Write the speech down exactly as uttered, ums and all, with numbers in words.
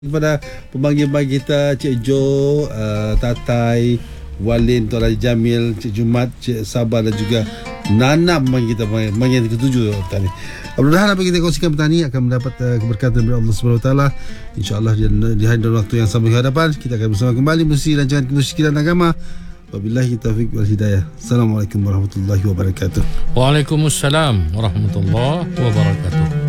Kepada pembanggil-pembanggil kita, Cik Jo, uh, Tatai, Walin, Tuan Haji Jamil, Cik Jumat, Cik Sabah dan juga Nana pembanggil kita, pembanggil yang ketujuh petani. Mudah-mudahan apa yang kita kongsikan petani akan mendapat uh, keberkatan dari Allah Subhanahu Wa Taala. InsyaAllah di, di hari dan waktu yang sama di hadapan kita akan bersama kembali mesti rancangan kemusikan agama. Wabillahi taufiq wal hidayah. Assalamualaikum warahmatullahi wabarakatuh. Waalaikumsalam warahmatullahi wabarakatuh.